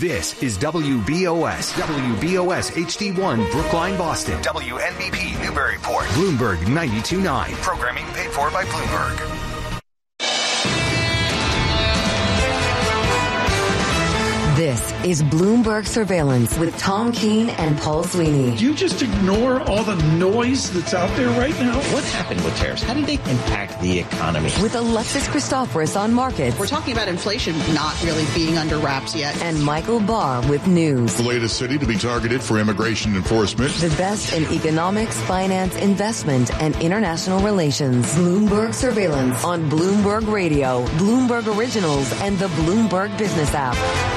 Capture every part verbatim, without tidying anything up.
This is W B O S, W B O S H D one, Brookline, Boston. W N B P, Newburyport. Bloomberg ninety-two point nine. Programming paid for by Bloomberg. This is Bloomberg Surveillance with Tom Keene and Paul Sweeney. Do you just ignore all the noise that's out there right now? What happened with tariffs? How did they impact the economy? With Alexis Christoforous on markets. We're talking about inflation not really being under wraps yet. And Michael Barr with news. The latest city to be targeted for immigration enforcement. The best in economics, finance, investment, and international relations. Bloomberg Surveillance on Bloomberg Radio, Bloomberg Originals, and the Bloomberg Business app.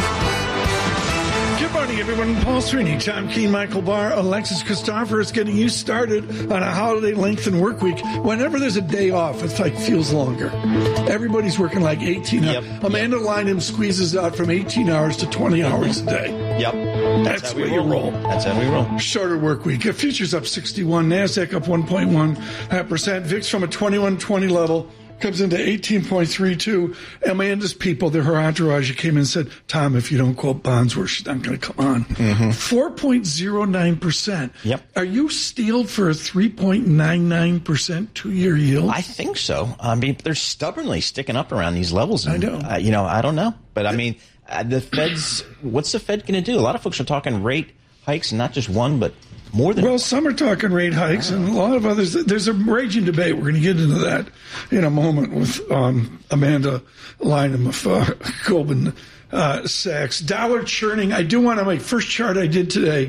Good morning, everyone. Paul Sweeney, Tom Keene, Michael Barr, Alexis Christoforous getting you started on a holiday-lengthened work week. Whenever there's a day off, it's like feels longer. Everybody's working like eighteen hours. Yep. Amanda Lynham squeezes out from eighteen hours to twenty hours a day. Yep. That's, That's where you roll. That's how we roll. Shorter work week. Futures up sixty-one. NASDAQ up one point one percent. V I X from a twenty-one twenty level comes into eighteen point three two. Amanda's people, they're her entourage, came in and said, Tom, if you don't quote bonds, we're not going to come on. Mm-hmm. four point oh nine percent. Yep. Are you steeled for a three point nine nine percent two-year yield? I think so. I mean, they're stubbornly sticking up around these levels. And, I know. Uh, you know, I don't know. But, I mean, uh, the Fed's, what's the Fed going to do? A lot of folks are talking rate hikes, and not just one, but more than well, some are talking rate hikes, and a lot of others. There's a raging debate. We're going to get into that in a moment with um, Amanda Lynham of uh, Goldman uh, Sachs. Dollar churning. I do want to make first chart I did today.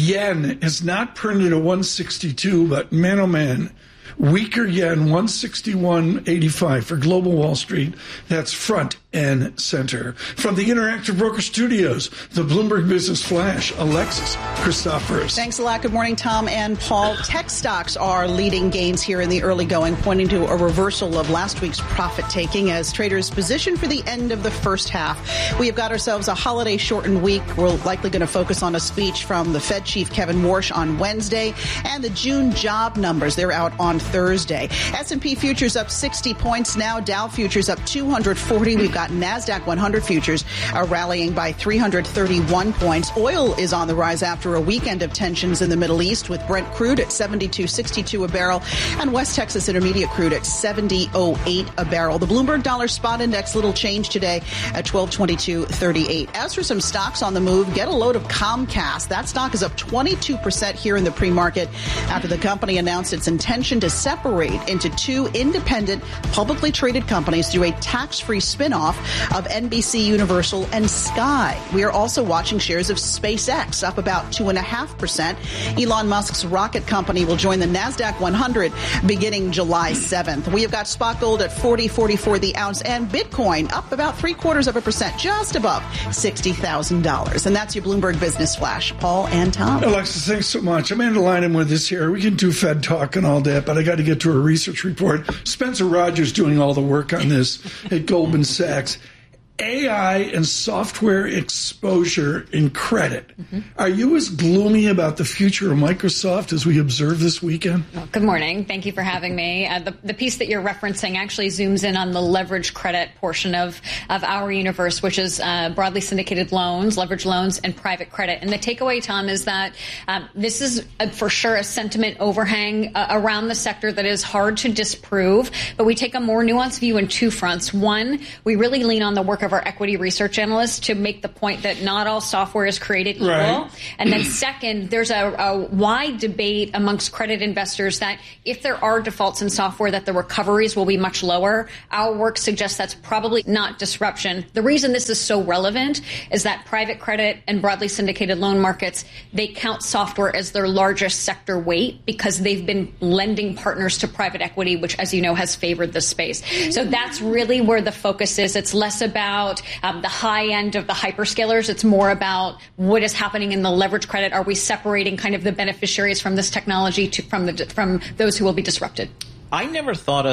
Yen has not printed a one sixty-two, but man, oh man, weaker yen, one sixty-one eighty-five for Global Wall Street. That's front and center. From the Interactive Broker Studios, the Bloomberg Business Flash, Alexis Christoforous. Thanks a lot. Good morning, Tom and Paul. Tech stocks are leading gains here in the early going, pointing to a reversal of last week's profit-taking as traders position for the end of the first half. We have got ourselves a holiday-shortened week. We're likely going to focus on a speech from the Fed Chief Kevin Warsh on Wednesday and the June job numbers. They're out on Thursday. S and P futures up sixty points now. Dow futures up two hundred forty. We've got NASDAQ one hundred futures are rallying by three hundred thirty-one points. Oil is on the rise after a weekend of tensions in the Middle East, with Brent crude at seventy-two sixty-two a barrel and West Texas Intermediate crude at seventy oh eight a barrel. The Bloomberg Dollar Spot Index, little change today at twelve twenty-two thirty-eight. As for some stocks on the move, get a load of Comcast. That stock is up twenty-two percent here in the pre-market after the company announced its intention to separate into two independent, publicly traded companies through a tax-free spin-off of N B C Universal and Sky. We are also watching shares of SpaceX up about two point five percent. Elon Musk's rocket company will join the NASDAQ one hundred beginning July seventh. We have got spot gold at forty forty-four the ounce and Bitcoin up about three quarters of a percent, just above sixty thousand dollars. And that's your Bloomberg Business Flash. Paul and Tom. Alexis, thanks so much. Amanda Lynham with us here. We can do Fed talk and all that, but I got to get to a research report. Spencer Rogers doing all the work on this at Goldman Sachs. A I and software exposure in credit. Mm-hmm. Are you as gloomy about the future of Microsoft as we observe this weekend? Well, good morning. Thank you for having me. Uh, the, the piece that you're referencing actually zooms in on the leverage credit portion of, of our universe, which is uh, broadly syndicated loans, leverage loans, and private credit. And the takeaway, Tom, is that um, this is a, for sure a sentiment overhang uh, around the sector that is hard to disprove. But we take a more nuanced view in two fronts. One, we really lean on the work of our equity research analysts to make the point that not all software is created equal. Right. And then second, there's a, a wide debate amongst credit investors that if there are defaults in software, that the recoveries will be much lower. Our work suggests that's probably not disruption. The reason this is so relevant is that private credit and broadly syndicated loan markets, they count software as their largest sector weight because they've been lending partners to private equity, which, as you know, has favored this space. So that's really where the focus is. It's less about um, the high end of the hyperscalers. It's more about what is happening in the leverage credit. Are we separating kind of the beneficiaries from this technology to, from the from those who will be disrupted? I never thought of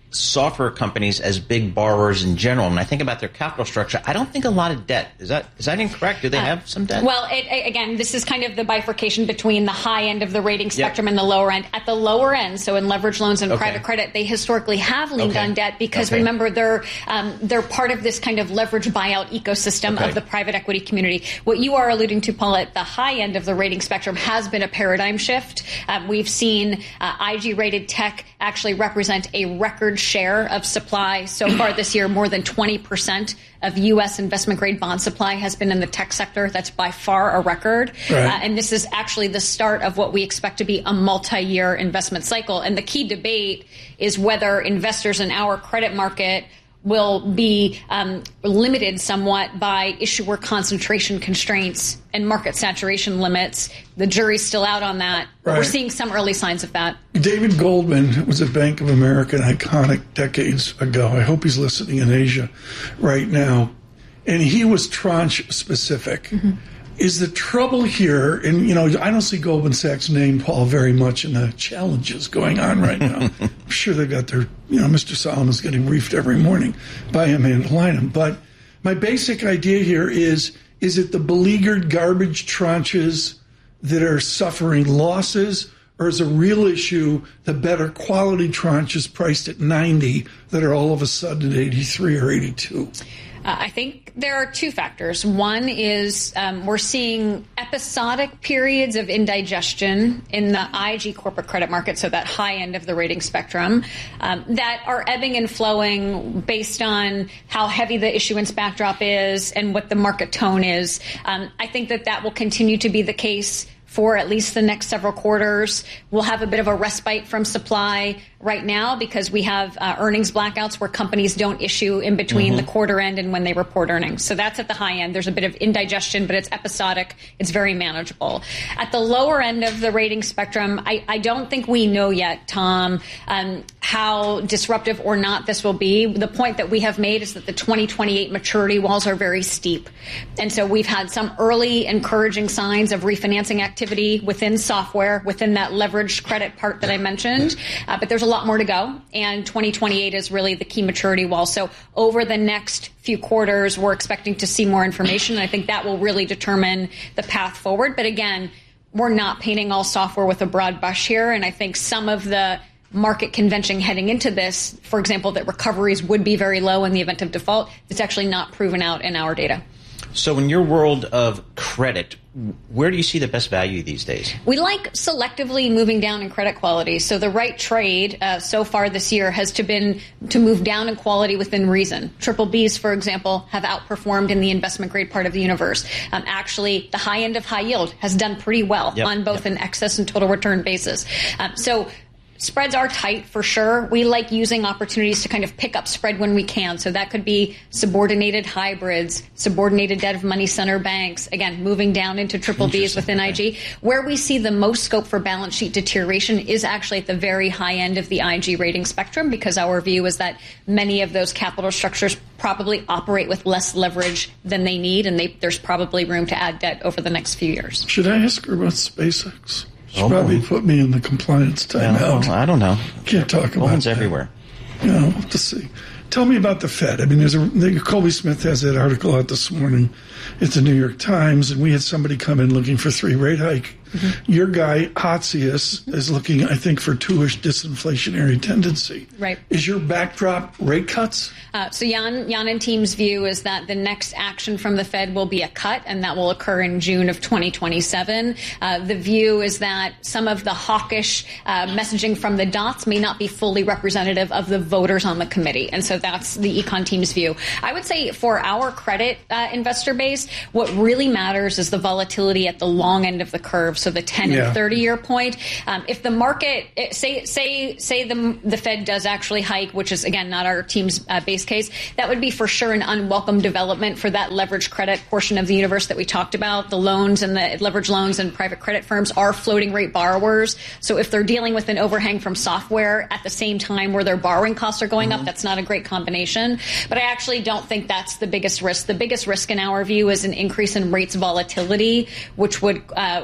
software companies as big borrowers in general, and I think about their capital structure, I don't think a lot of debt. Is that is that incorrect? Do they uh, have some debt? Well, it, again, this is kind of the bifurcation between the high end of the rating spectrum yep. and the lower end. At the lower end, so in leveraged loans and okay. private credit, they historically have leaned okay. on debt because okay. remember they're um, they're part of this kind of leverage buyout ecosystem okay. of the private equity community. What you are alluding to, Paul, at the high end of the rating spectrum has been a paradigm shift. Um, we've seen uh, I G-rated tech actually represent a record share of supply so far this year. More than twenty percent of U S investment-grade bond supply has been in the tech sector. That's by far a record. Right. Uh, and this is actually the start of what we expect to be a multi-year investment cycle. And the key debate is whether investors in our credit market will be um, limited somewhat by issuer concentration constraints and market saturation limits. The jury's still out on that. But right. We're seeing some early signs of that. David Goldman was at Bank of America, an iconic decades ago. I hope he's listening in Asia right now. And he was tranche specific. Mm-hmm. Is the trouble here, and, you know, I don't see Goldman Sachs' name, Paul, very much in the challenges going on right now. I'm sure they've got their, you know, Mister Solomon's getting briefed every morning by Amanda Lynham. But my basic idea here is, is it the beleaguered garbage tranches that are suffering losses, or is a real issue the better quality tranches priced at ninety that are all of a sudden at eighty-three or eighty-two? Uh, I think there are two factors. One is um, we're seeing episodic periods of indigestion in the I G corporate credit market, so that high end of the rating spectrum, um, that are ebbing and flowing based on how heavy the issuance backdrop is and what the market tone is. Um, I think that that will continue to be the case for at least the next several quarters. We'll have a bit of a respite from supply right now because we have uh, earnings blackouts where companies don't issue in between mm-hmm. the quarter end and when they report earnings. So that's at the high end. There's a bit of indigestion, but it's episodic. It's very manageable. At the lower end of the rating spectrum, I, I don't think we know yet, Tom, um, how disruptive or not this will be. The point that we have made is that the twenty twenty-eight maturity walls are very steep. And so we've had some early encouraging signs of refinancing activity within software, within that leveraged credit part that I mentioned. Uh, but there's a lot more to go. And twenty twenty-eight is really the key maturity wall. So over the next few quarters, we're expecting to see more information. And I think that will really determine the path forward. But again, we're not painting all software with a broad brush here. And I think some of the market convention heading into this, for example, that recoveries would be very low in the event of default, it's actually not proven out in our data. So in your world of credit, where do you see the best value these days? We like selectively moving down in credit quality. So the right trade uh, so far this year has to been to move down in quality within reason. Triple Bs, for example, have outperformed in the investment grade part of the universe. Um, actually, the high end of high yield has done pretty well yep. on both yep. an excess and total return basis. Um, so spreads are tight for sure. We like using opportunities to kind of pick up spread when we can. So that could be subordinated hybrids, subordinated debt of money center banks, again, moving down into triple Bs within I G. Where we see the most scope for balance sheet deterioration is actually at the very high end of the I G rating spectrum, because our view is that many of those capital structures probably operate with less leverage than they need, and they, there's probably room to add debt over the next few years. Should I ask her about SpaceX? She oh, probably put me in the compliance timeout. No, I don't know. Can't talk about Woman's that. everywhere. You know, we'll have to see. Tell me about the Fed. I mean, there's a Colby Smith has that article out this morning at the New York Times, and we had somebody come in looking for three rate hike. Mm-hmm. Your guy, Hotzius, is looking, I think, for two-ish disinflationary tendency. Right. Is your backdrop rate cuts? Uh, so Jan, Jan and team's view is that the next action from the Fed will be a cut, and that will occur in June of twenty twenty-seven. Uh, the view is that some of the hawkish uh, messaging from the dots may not be fully representative of the voters on the committee. And so that's the econ team's view. I would say for our credit uh, investor base, what really matters is the volatility at the long end of the curve. So the ten yeah. and thirty year point. Um, if the market, say say say the the Fed does actually hike, which is again not our team's uh, base case, that would be for sure an unwelcome development for that leveraged credit portion of the universe that we talked about. The loans and the leveraged loans and private credit firms are floating rate borrowers. So if they're dealing with an overhang from software at the same time where their borrowing costs are going mm-hmm. up, that's not a great combination. But I actually don't think that's the biggest risk. The biggest risk in our view is an increase in rates volatility, which would uh, which would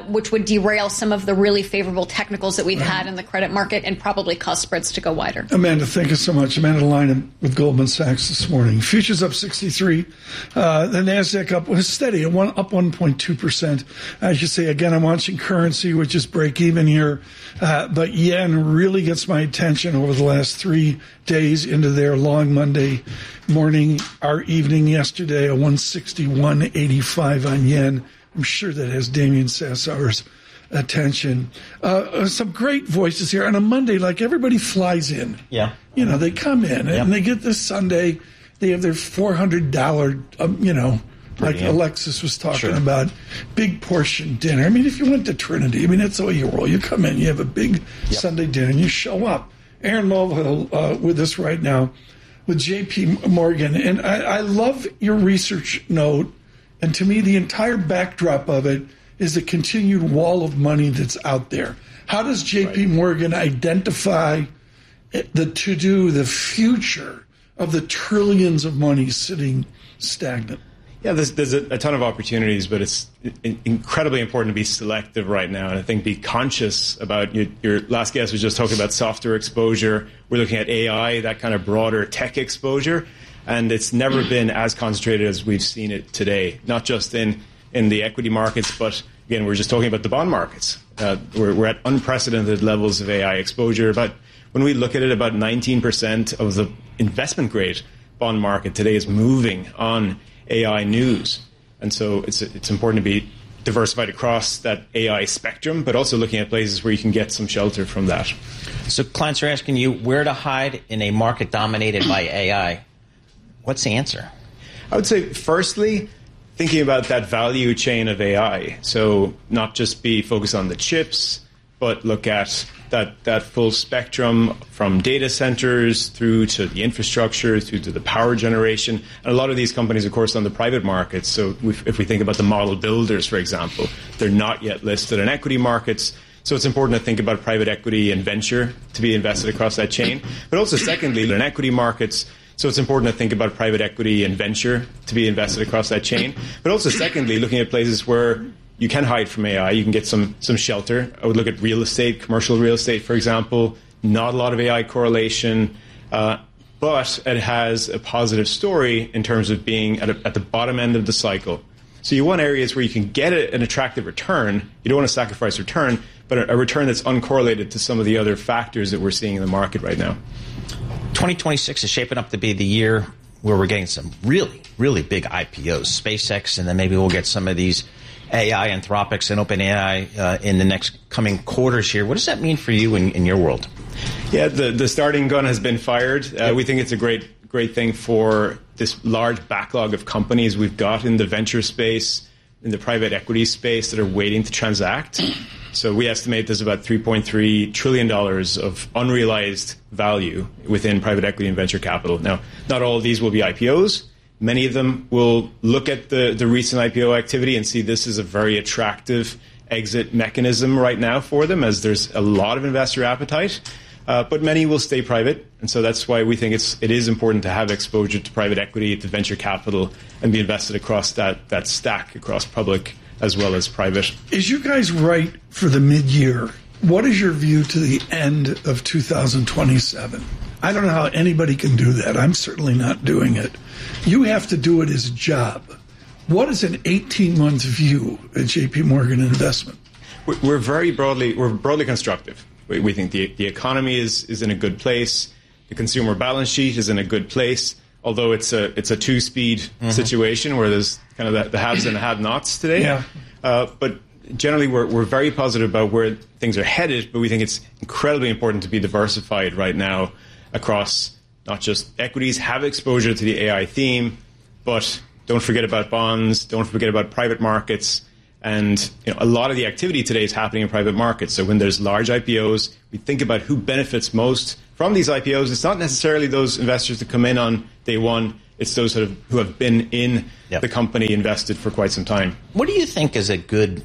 would derail some of the really favorable technicals that we've right. had in the credit market and probably cause spreads to go wider. Amanda, thank you so much. Amanda Lynham with Goldman Sachs this morning. Futures up sixty-three. Uh, the NASDAQ up was steady, one, up one point two percent. As you say, again, I'm watching currency, which is break even here. Uh, but yen really gets my attention over the last three days into their long Monday morning. Our evening yesterday, a one sixty-one eighty-five on yen. I'm sure that has Damien Sassower's attention. Uh, some great voices here on a Monday, like everybody flies in. Yeah. You know, they come in yeah. and they get this Sunday. They have their four hundred dollars, um, you know, like Brilliant. Alexis was talking Sure. about, big portion dinner. I mean, if you went to Trinity, I mean, that's the way you roll. You come in, you have a big yep. Sunday dinner, and you show up. Aaron Mulvihill uh, with us right now with J P Morgan. And I, I love your research note. And to me, the entire backdrop of it is the continued wall of money that's out there. How does J P Morgan identify the to-do, the future of the trillions of money sitting stagnant? Yeah, there's, there's a, a ton of opportunities, but it's in, incredibly important to be selective right now. And I think be conscious about your, your last guest was just talking about software exposure. We're looking at A I, that kind of broader tech exposure. And it's never been as concentrated as we've seen it today, not just in, in the equity markets, but again, we're just talking about the bond markets. Uh, we're, we're at unprecedented levels of A I exposure. But when we look at it, about nineteen percent of the investment grade bond market today is moving on A I news. And so it's it's important to be diversified across that A I spectrum, but also looking at places where you can get some shelter from that. So clients are asking you where to hide in a market dominated by A I. What's the answer? I would say, firstly, thinking about that value chain of A I. So not just be focused on the chips, but look at that, that full spectrum from data centers through to the infrastructure, through to the power generation. And a lot of these companies, of course, on the private markets. So if we think about the model builders, for example, they're not yet listed in equity markets. So it's important to think about private equity and venture to be invested across that chain. But also, secondly, in equity markets, so it's important to think about private equity and venture to be invested across that chain. But also, secondly, looking at places where you can hide from A I, you can get some some shelter. I would look at real estate, commercial real estate, for example. Not a lot of A I correlation, uh, but it has a positive story in terms of being at, a, at the bottom end of the cycle. So you want areas where you can get a, an attractive return. You don't want to sacrifice return, but a, a return that's uncorrelated to some of the other factors that we're seeing in the market right now. twenty twenty-six is shaping up to be the year where we're getting some really, really big I P Os. SpaceX, and then maybe we'll get some of these A I, Anthropics, and OpenAI uh, in the next coming quarters here. What does that mean for you in, in your world? Yeah, the, the starting gun has been fired. Uh, yep. We think it's a great, great thing for this large backlog of companies we've got in the venture space, in the private equity space that are waiting to transact. So we estimate there's about three point three trillion dollars of unrealized value within private equity and venture capital. Now, not all of these will be I P Os. Many of them will look at the, the recent I P O activity and see this is a very attractive exit mechanism right now for them, as there's a lot of investor appetite. Uh, but many will stay private, and so that's why we think it's it is important to have exposure to private equity, to venture capital, and be invested across that that stack, across public as well as private. Is you guys right for the mid-year? What is your view to the end of two thousand twenty-seven? I don't know how anybody can do that. I'm certainly not doing it. You have to do it as a job. What is an eighteen-month view at J P Morgan Investment? We're very broadly we're broadly constructive. We think the the economy is, is in a good place. The consumer balance sheet is in a good place. Although it's a it's a two speed mm-hmm. situation where there's kind of the, the haves and the have-nots today. Yeah. Uh, but generally, we're we're very positive about where things are headed. But we think it's incredibly important to be diversified right now across not just equities, have exposure to the A I theme, but don't forget about bonds. Don't forget about private markets. And you know, a lot of the activity today is happening in private markets. So when there's large I P Os, we think about who benefits most from these I P Os. It's not necessarily those investors that come in on day one. It's those sort of who have been in yep. the company, invested for quite some time. What do you think is a good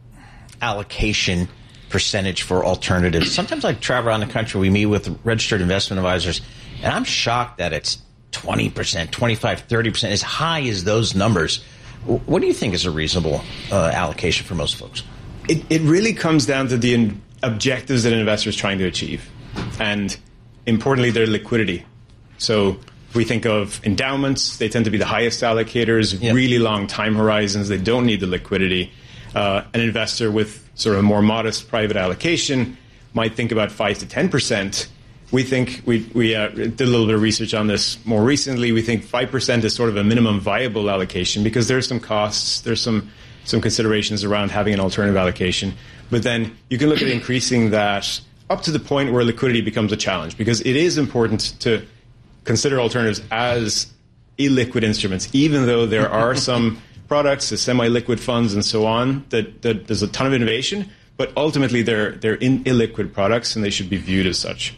allocation percentage for alternatives? Sometimes I travel around the country, we meet with registered investment advisors, and I'm shocked that it's twenty percent, twenty-five, thirty percent, as high as those numbers. What do you think is a reasonable uh, allocation for most folks? It, it really comes down to the in- objectives that an investor is trying to achieve. And importantly, their liquidity. So if we think of endowments, they tend to be the highest allocators, yep. really long time horizons. They don't need the liquidity. Uh, an investor with sort of a more modest private allocation might think about five to ten percent. We think, we, we uh, did a little bit of research on this more recently. We think five percent is sort of a minimum viable allocation because there's some costs, there's some, some considerations around having an alternative allocation. But then you can look at increasing that up to the point where liquidity becomes a challenge, because it is important to consider alternatives as illiquid instruments, even though there are some products, the semi-liquid funds and so on, that, that there's a ton of innovation, but ultimately they're, they're in illiquid products and they should be viewed as such.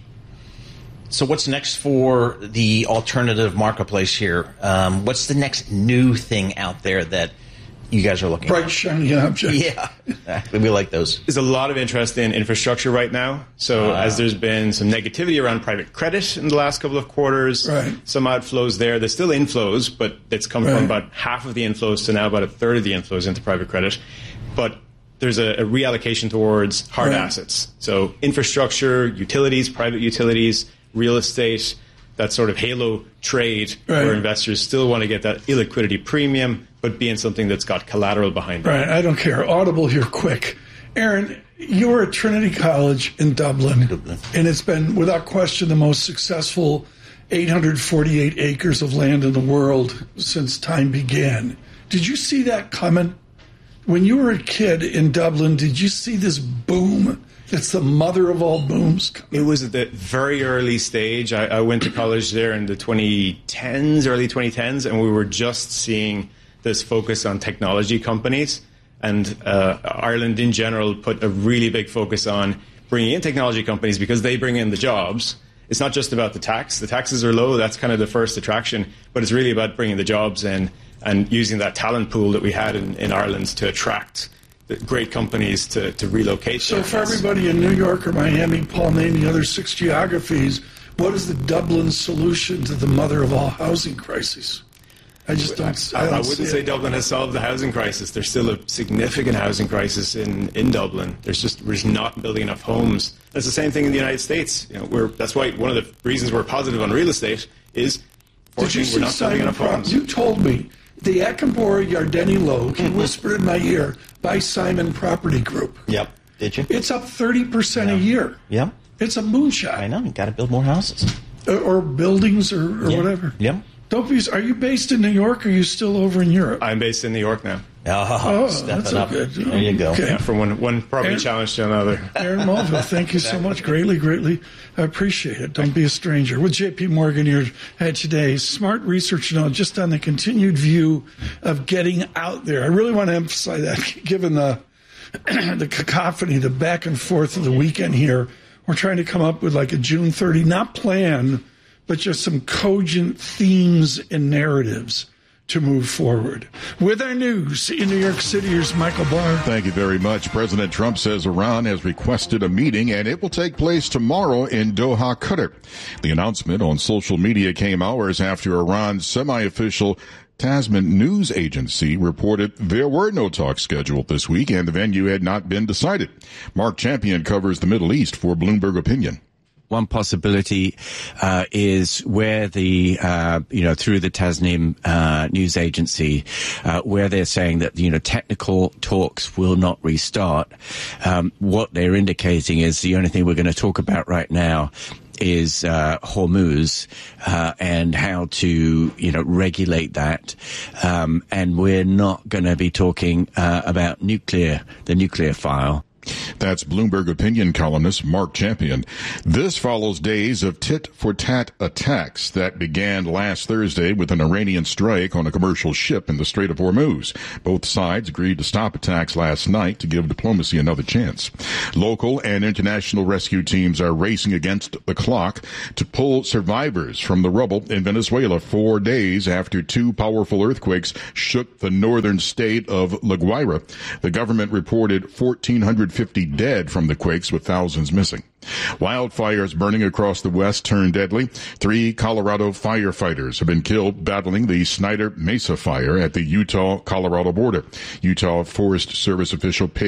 So what's next for the alternative marketplace here? Um, what's the next new thing out there that you guys are looking Bright, at? Bright, shiny object. Yeah, exactly. We like those. There's a lot of interest in infrastructure right now. So uh, as there's been some negativity around private credit in the last couple of quarters, right. some outflows there. There's still inflows, but it's come right. from about half of the inflows to now about a third of the inflows into private credit. But there's a, a reallocation towards hard right. assets. So infrastructure, utilities, private utilities, real estate, that sort of halo trade right. where investors still want to get that illiquidity premium, but be in something that's got collateral behind it. Right, I don't care. Audible here quick. Aaron, you were at Trinity College in Dublin, Dublin, and it's been, without question, the most successful eight hundred forty-eight acres of land in the world since time began. Did you see that coming? When you were a kid in Dublin, did you see this boom? It's the mother of all booms. It was at the very early stage. I, I went to college there in the twenty tens, early twenty tens, and we were just seeing this focus on technology companies. And uh, Ireland in general put a really big focus on bringing in technology companies because they bring in the jobs. It's not just about the tax. The taxes are low. That's kind of the first attraction. But it's really about bringing the jobs in and using that talent pool that we had in, in Ireland to attract great companies to, to relocate. So for everybody in New York or Miami, Paul, name the other six geographies, what is the Dublin solution to the mother of all housing crises? I just don't, I, don't I wouldn't say Dublin has solved the housing crisis. There's still a significant housing crisis in, in Dublin. There's just, we're just not building enough homes. That's the same thing in the United States. You know, we're, that's why one of the reasons we're positive on real estate is, fortunately, we're not building enough homes. You told me the Attenborough Yardeni Low, he whispered in my ear, by Simon Property Group. Yep. Did you? It's up thirty percent yeah. a year. Yep. It's a moonshot. I know. You got to build more houses. Or, or buildings or, or yeah. whatever. Yep. Don't be. Are you based in New York or are you still over in Europe? I'm based in New York now. Oh, oh step that's it up. Good. There you go. Okay. Yeah, from one, one property Aaron, challenge to another. Aaron Mulvihill, thank you so much. Greatly, greatly I appreciate it. Don't be a stranger. With J P Morgan here today, smart research now just on the continued view of getting out there. I really want to emphasize that, given the the cacophony, the back and forth of the weekend here. We're trying to come up with like a June thirtieth, not plan, but just some cogent themes and narratives to move forward. With our news in New York City, here's Michael Barr. Thank you very much. President Trump says Iran has requested a meeting and it will take place tomorrow in Doha, Qatar. The announcement on social media came hours after Iran's semi-official Tasman news agency reported there were no talks scheduled this week and the venue had not been decided. Mark Champion covers the Middle East for Bloomberg Opinion. One possibility uh, is where the, uh, you know, through the Tasnim uh, news agency, uh, where they're saying that, you know, technical talks will not restart. Um, what they're indicating is the only thing we're going to talk about right now is uh, Hormuz uh, and how to, you know, regulate that. Um, and we're not going to be talking uh, about nuclear, the nuclear file. That's Bloomberg opinion columnist Mark Champion. This follows days of tit-for-tat attacks that began last Thursday with an Iranian strike on a commercial ship in the Strait of Hormuz. Both sides agreed to stop attacks last night to give diplomacy another chance. Local and international rescue teams are racing against the clock to pull survivors from the rubble in Venezuela four days after two powerful earthquakes shook the northern state of La Guaira. The government reported one thousand four hundred fifty dead from the quakes, with thousands missing. Wildfires burning across the West turned deadly. Three Colorado firefighters have been killed battling the Snyder Mesa fire at the Utah-Colorado border. Utah Forest Service official paid